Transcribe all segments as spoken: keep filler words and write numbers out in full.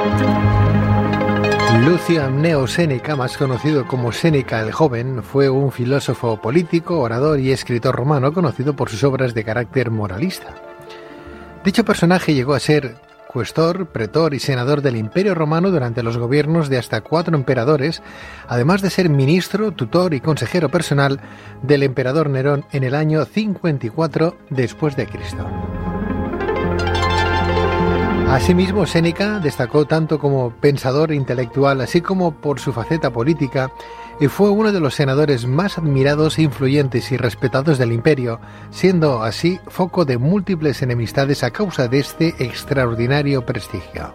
Lucio Amneo Séneca, más conocido como Séneca el Joven, fue un filósofo político, orador y escritor romano conocido por sus obras de carácter moralista. Dicho personaje llegó a ser cuestor, pretor y senador del Imperio Romano durante los gobiernos de hasta cuatro emperadores, además de ser ministro, tutor y consejero personal del emperador Nerón en el año cincuenta y cuatro después de Cristo. Asimismo, Séneca destacó tanto como pensador intelectual, así como por su faceta política, y fue uno de los senadores más admirados, influyentes y respetados del imperio, siendo así foco de múltiples enemistades a causa de este extraordinario prestigio.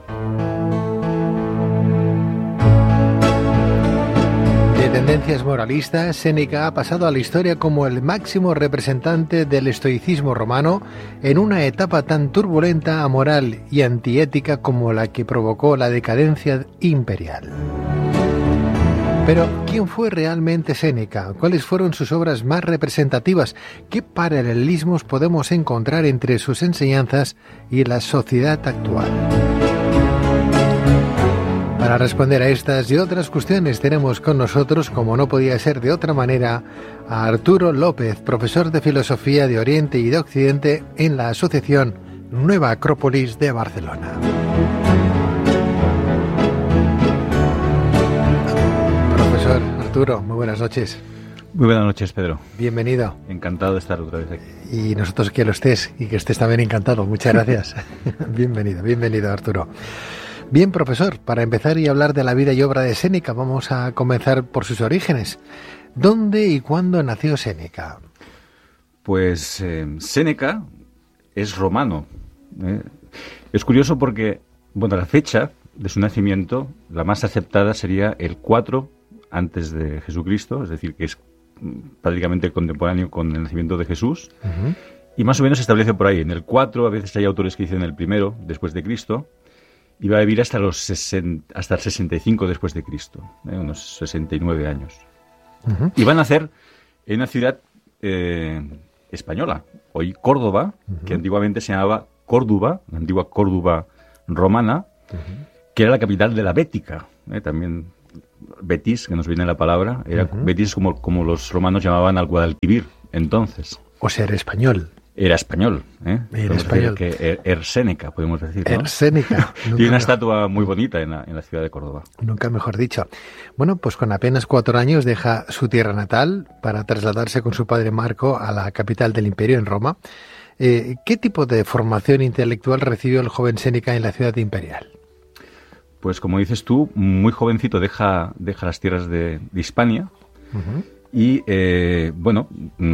De tendencias moralistas, Séneca ha pasado a la historia como el máximo representante del estoicismo romano en una etapa tan turbulenta, amoral y antiética como la que provocó la decadencia imperial. Pero, ¿quién fue realmente Séneca? ¿Cuáles fueron sus obras más representativas? ¿Qué paralelismos podemos encontrar entre sus enseñanzas y la sociedad actual? Para responder a estas y otras cuestiones tenemos con nosotros, como no podía ser de otra manera, a Arturo López, profesor de Filosofía de Oriente y de Occidente en la Asociación Nueva Acrópolis de Barcelona. Profesor Arturo, muy buenas noches. Muy buenas noches, Pedro. Bienvenido. Encantado de estar otra vez aquí. Y nosotros que lo estés y que estés también encantado. Muchas gracias. Bienvenido, bienvenido, Arturo. Bien, profesor, para empezar y hablar de la vida y obra de Séneca, vamos a comenzar por sus orígenes. ¿Dónde y cuándo nació Séneca? Pues eh, Séneca es romano. ¿eh? Es curioso porque, bueno, la fecha de su nacimiento, la más aceptada sería el cuatro antes de Jesucristo, es decir, que es prácticamente contemporáneo con el nacimiento de Jesús. Uh-huh. Y más o menos se establece por ahí. En el cuatro, a veces hay autores que dicen el primero, después de Cristo. Y va a vivir hasta los sesenta, hasta el sesenta y cinco después de Cristo, ¿eh? unos sesenta y nueve años. Uh-huh. Y va a nacer en una ciudad eh, española, hoy Córdoba, uh-huh. que antiguamente se llamaba Córdoba, la antigua Córdoba romana, uh-huh. que era la capital de la Bética, ¿eh? también Betis, que nos viene la palabra, era uh-huh. Betis como, como los romanos llamaban al Guadalquivir entonces. O sea, era español. Era español, ¿eh? Era español. Que er, er Séneca, podemos decir, ¿no? Er Séneca. Tiene una estatua muy bonita en la, en la ciudad de Córdoba. Nunca mejor dicho. Bueno, pues con apenas cuatro años deja su tierra natal para trasladarse con su padre Marco a la capital del imperio, en Roma. Eh, ¿Qué tipo de formación intelectual recibió el joven Séneca en la ciudad imperial? Pues como dices tú, muy jovencito deja, deja las tierras de, de Hispania uh-huh. y, eh, bueno,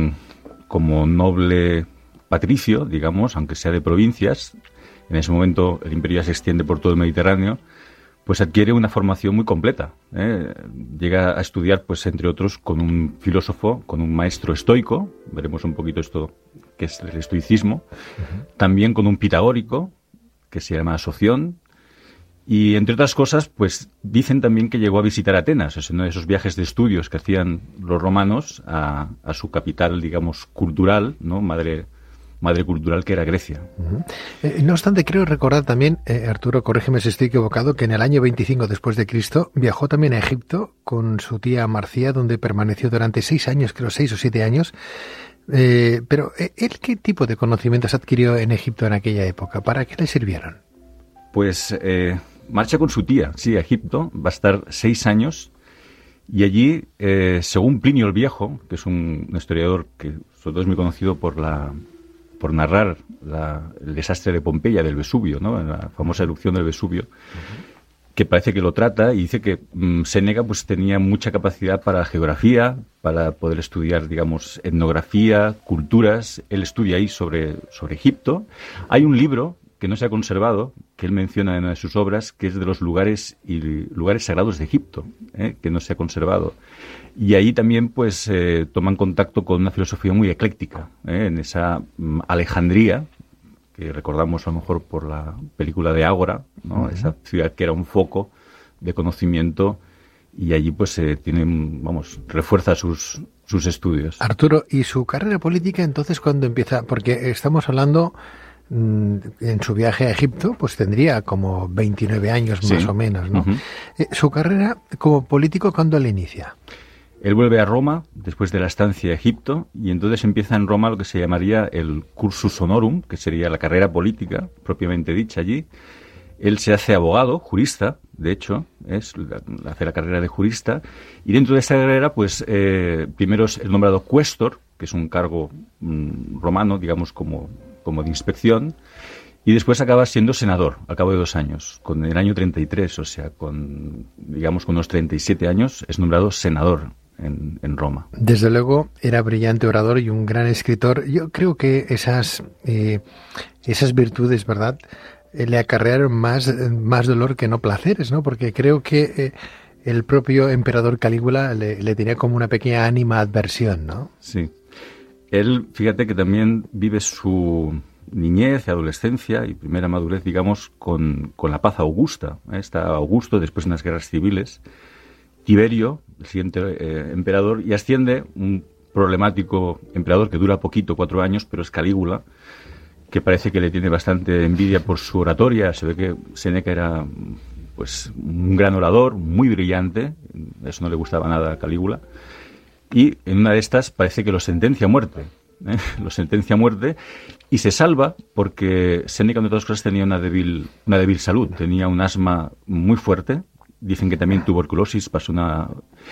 como noble patricio, digamos, aunque sea de provincias, en ese momento el imperio ya se extiende por todo el Mediterráneo, pues adquiere una formación muy completa. ¿eh? Llega a estudiar, pues entre otros, con un filósofo, con un maestro estoico, veremos un poquito esto que es el estoicismo, uh-huh. también con un pitagórico, que se llama Soción, y entre otras cosas, pues dicen también que llegó a visitar Atenas, es uno de esos viajes de estudios que hacían los romanos a, a su capital, digamos, cultural, ¿no? Madre madre cultural que era Grecia. Uh-huh. Eh, no obstante, creo recordar también, eh, Arturo, corrígeme si estoy equivocado, que en el año veinticinco después de Cristo viajó también a Egipto con su tía Marcia, donde permaneció durante seis años, creo seis o siete años. Eh, pero, ¿él qué tipo de conocimientos adquirió en Egipto en aquella época? ¿Para qué le sirvieron? Pues eh, marcha con su tía, sí, a Egipto, va a estar seis años. Y allí, eh, según Plinio el Viejo, que es un, un historiador que sobre todo es muy conocido por la por narrar la, el desastre de Pompeya, del Vesubio, ¿no? La famosa erupción del Vesubio, uh-huh. que parece que lo trata y dice que mmm, Séneca pues tenía mucha capacidad para geografía, para poder estudiar, digamos, etnografía, culturas. Él estudia ahí sobre, sobre Egipto. Hay un libro que no se ha conservado, que él menciona en una de sus obras, que es de los lugares y lugares sagrados de Egipto, ¿eh? que no se ha conservado. Y ahí también pues eh, toman contacto con una filosofía muy ecléctica, ¿eh? en esa um, Alejandría, que recordamos a lo mejor por la película de Ágora, ¿no? Uh-huh. Esa ciudad que era un foco de conocimiento, y allí pues se eh, tienen, vamos, refuerza sus, sus estudios. Arturo, ¿y su carrera política entonces cuándo empieza? Porque estamos hablando en su viaje a Egipto, pues tendría como veintinueve años sí. más o menos, ¿no? Uh-huh. Eh, su carrera como político, ¿cuándo la inicia? Él vuelve a Roma después de la estancia a Egipto y entonces empieza en Roma lo que se llamaría el cursus honorum, que sería la carrera política propiamente dicha allí. Él se hace abogado, jurista, de hecho, es hace la carrera de jurista, y dentro de esta carrera, pues, eh, primero es el nombrado cuestor, que es un cargo mm, romano, digamos, como, como de inspección, y después acaba siendo senador, al cabo de dos años. Con el año treinta y tres, o sea, con, digamos, con unos treinta y siete años, es nombrado senador en, en Roma. Desde luego, era brillante orador y un gran escritor. Yo creo que esas, eh, esas virtudes, ¿verdad?, le acarrearon más, más dolor que no placeres, ¿no? Porque creo que eh, el propio emperador Calígula le, le tenía como una pequeña animadversión, ¿no? Sí. Él, fíjate que también vive su niñez, adolescencia y primera madurez, digamos, con, con la paz augusta. ¿eh? Está Augusto después de unas guerras civiles. Tiberio, el siguiente eh, emperador, y asciende un problemático emperador que dura poquito, cuatro años, pero es Calígula, que parece que le tiene bastante envidia por su oratoria. Se ve que Séneca era pues un gran orador, muy brillante, eso no le gustaba nada a Calígula, y en una de estas parece que lo sentencia a muerte, ¿eh? lo sentencia a muerte, y se salva porque Séneca, entre otras cosas, tenía una débil, una débil salud, tenía un asma muy fuerte, dicen que también tuberculosis, pasó una...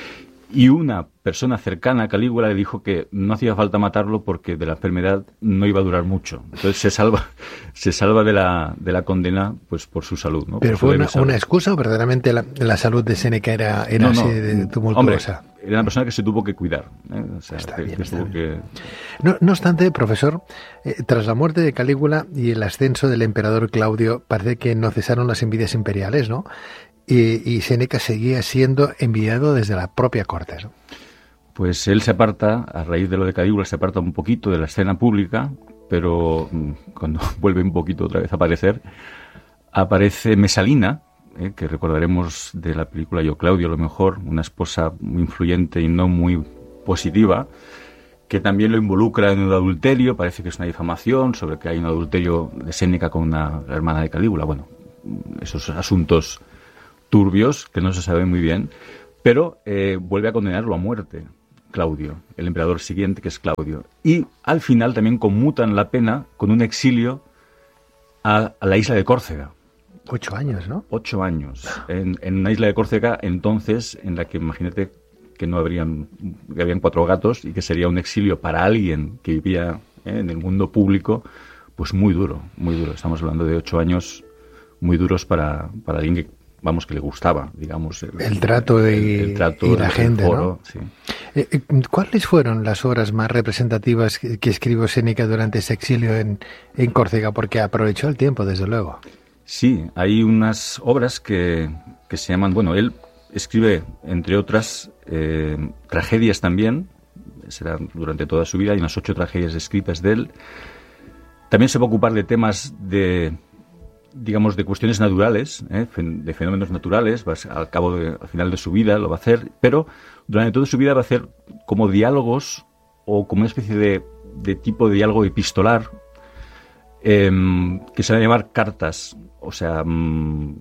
Y una persona cercana a Calígula le dijo que no hacía falta matarlo porque de la enfermedad no iba a durar mucho. Entonces se salva, se salva de la, de la condena pues por su salud, ¿no? ¿Pero fue una, una excusa o verdaderamente la, la salud de Séneca era, era no, no, así de tumultuosa? Hombre, era una persona que se tuvo que cuidar. ¿eh? O sea, está que, bien, que está tuvo bien. Que... No, no obstante, profesor, eh, tras la muerte de Calígula y el ascenso del emperador Claudio, parece que no cesaron las envidias imperiales, ¿no? Y, y Séneca seguía siendo envidiado desde la propia corte, ¿no? Pues él se aparta, a raíz de lo de Calígula, se aparta un poquito de la escena pública, pero cuando vuelve un poquito otra vez a aparecer, aparece Mesalina, eh, que recordaremos de la película Yo Claudio, a lo mejor, una esposa muy influyente y no muy positiva, que también lo involucra en un adulterio, parece que es una difamación sobre que hay un adulterio de Séneca con una hermana de Calígula. Bueno, esos asuntos turbios que no se saben muy bien, pero eh, vuelve a condenarlo a muerte. Claudio, el emperador siguiente, que es Claudio. Y al final también conmutan la pena con un exilio a, a la isla de Córcega. Ocho años, ¿no? Ocho años. En, en una isla de Córcega, entonces, en la que imagínate que no habrían, que habían cuatro gatos y que sería un exilio para alguien que vivía eh, en el mundo público, pues muy duro, muy duro. Estamos hablando de ocho años muy duros para, para alguien que, vamos, que le gustaba, digamos. El, el trato y, el, el trato, y la el, gente, el foro, ¿no? Sí. Eh, ¿Cuáles fueron las obras más representativas que, que escribió Séneca durante ese exilio en, en Córcega? Porque aprovechó el tiempo, desde luego. Sí, hay unas obras que, que se llaman... Bueno, él escribe, entre otras, eh, tragedias también, será durante toda su vida, hay unas ocho tragedias escritas de él. También se va a ocupar de temas de... digamos, de cuestiones naturales, ¿eh? de fenómenos naturales, va a, al cabo de, al final de su vida lo va a hacer, pero durante toda su vida va a hacer como diálogos o como una especie de, de tipo de diálogo epistolar eh, que se van a llamar cartas, o sea, mmm,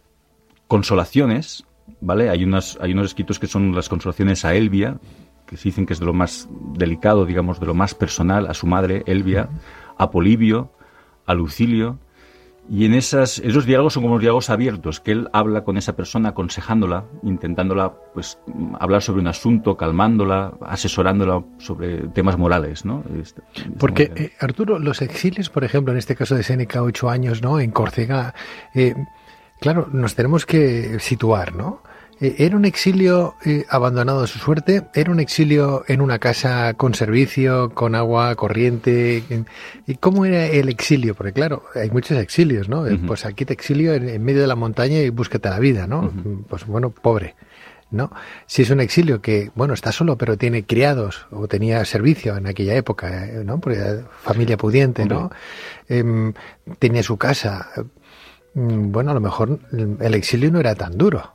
consolaciones, ¿vale? Hay unas, hay unos escritos que son las consolaciones a Elvia, que se dicen que es de lo más delicado, digamos, de lo más personal, a su madre, Elvia, a Polibio, a Lucilio. Y en esas, esos diálogos son como diálogos abiertos, que él habla con esa persona, aconsejándola, intentándola, pues, hablar sobre un asunto, calmándola, asesorándola sobre temas morales, ¿no? Este, Porque, eh, Arturo, los exilios, por ejemplo, en este caso de Séneca, ocho años, ¿no?, en Córcega, eh, claro, nos tenemos que situar, ¿no? ¿Era un exilio eh, abandonado a su suerte? ¿Era un exilio en una casa con servicio, con agua corriente? ¿Y cómo era el exilio? Porque claro, hay muchos exilios, ¿no? Uh-huh. Pues aquí te exilio en, en medio de la montaña y búscate la vida, ¿no? Uh-huh. Pues bueno, pobre, ¿no? Si es un exilio que, bueno, está solo, pero tiene criados o tenía servicio en aquella época, ¿no? Porque familia pudiente, ¿no? Eh, tenía su casa. Bueno, a lo mejor el exilio no era tan duro.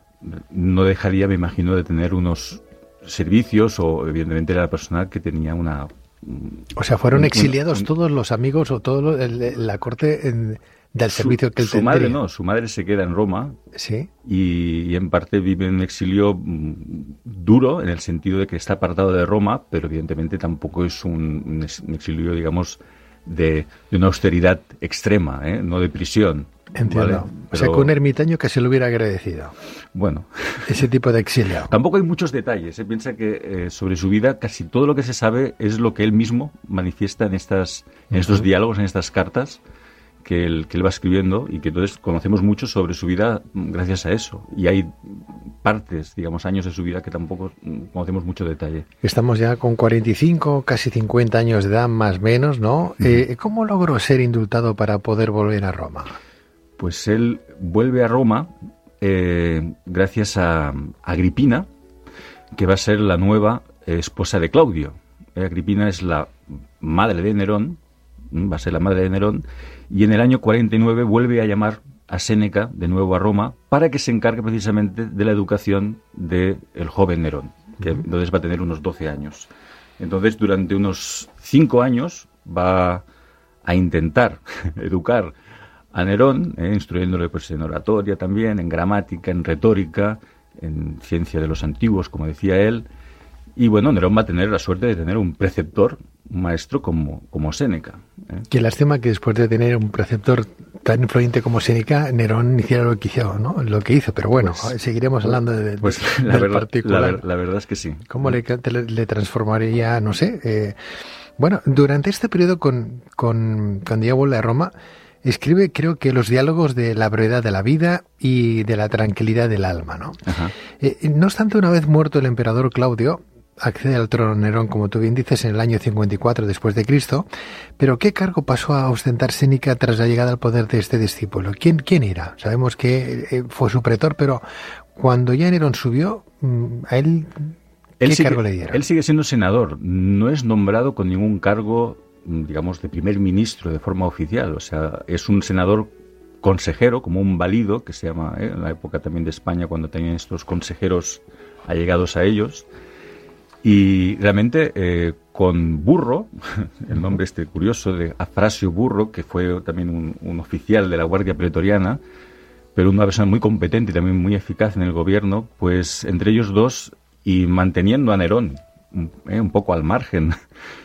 No dejaría, me imagino, de tener unos servicios o, evidentemente, era la persona que tenía una O sea, fueron un, exiliados un, todos los amigos o toda la corte en, del su, servicio que él su tendría. madre no, su madre se queda en Roma. Sí. Y, y en parte vive en un exilio mm, duro, en el sentido de que está apartado de Roma, pero evidentemente tampoco es un, un exilio, digamos, de, de una austeridad extrema, ¿eh? No de prisión. Entiendo. ¿Vale? Pero, o sea, que un ermitaño que se lo hubiera agradecido. Bueno. Ese tipo de exilio. Tampoco hay muchos detalles. Se piensa que eh, sobre su vida casi todo lo que se sabe es lo que él mismo manifiesta en, estas, en estos uh-huh. diálogos, en estas cartas que él, que él va escribiendo, y que entonces conocemos mucho sobre su vida gracias a eso. Y hay partes, digamos, años de su vida que tampoco conocemos mucho detalle. Estamos ya con cuarenta y cinco, casi cincuenta años de edad, más o menos, ¿no? Uh-huh. Eh, ¿Cómo logró ser indultado para poder volver a Roma? Pues él vuelve a Roma eh, gracias a Agripina, que va a ser la nueva eh, esposa de Claudio. Eh, Agripina es la madre de Nerón, va a ser la madre de Nerón, y en el año cuarenta y nueve vuelve a llamar a Séneca de nuevo a Roma para que se encargue precisamente de la educación del joven Nerón, que uh-huh. entonces va a tener unos doce años. Entonces, durante unos cinco años va a intentar educar a Nerón, eh, instruyéndole pues, en oratoria también, en gramática, en retórica, en ciencia de los antiguos, como decía él. Y bueno, Nerón va a tener la suerte de tener un preceptor, un maestro como, como Séneca. ¿eh? Qué lástima que después de tener un preceptor tan influyente como Séneca, Nerón hiciera lo que hizo, ¿no? Lo que hizo, pero bueno, pues, seguiremos hablando de, pues, de, la del verdad, particular. La, la verdad es que sí. ¿Cómo le, le, le transformaría, no sé? Eh, bueno, durante este periodo, con, con, cuando ya vuelve a Roma, escribe, creo que, los diálogos de la brevedad de la vida y de la tranquilidad del alma, ¿no? Eh, no obstante, una vez muerto el emperador Claudio, accede al trono Nerón, como tú bien dices, en el año cincuenta y cuatro después de Cristo, pero ¿qué cargo pasó a ostentar Séneca tras la llegada al poder de este discípulo? ¿Quién, quién era? Sabemos que eh, fue su pretor, pero cuando ya Nerón subió, a él, ¿qué él sigue, cargo le dieron? Él sigue siendo senador, no es nombrado con ningún cargo, digamos, de primer ministro de forma oficial. O sea, es un senador consejero, como un valido, que se llama, ¿eh? en la época también de España, cuando tenían estos consejeros allegados a ellos. Y realmente eh, con Burro, el nombre este curioso de Afrasio Burro, que fue también un, un oficial de la Guardia Pretoriana, pero una persona muy competente y también muy eficaz en el gobierno, pues entre ellos dos, y manteniendo a Nerón eh, un poco al margen